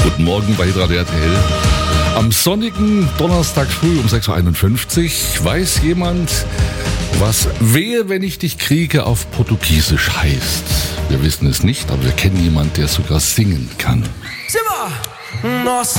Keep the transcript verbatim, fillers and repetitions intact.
Guten Morgen bei Radio R T L. Am sonnigen Donnerstag früh um sechs Uhr einundfünfzig weiß jemand, was Wehe, wenn ich dich kriege auf Portugiesisch heißt. Wir wissen es nicht, aber wir kennen jemanden, der sogar singen kann. Simba! Nossa!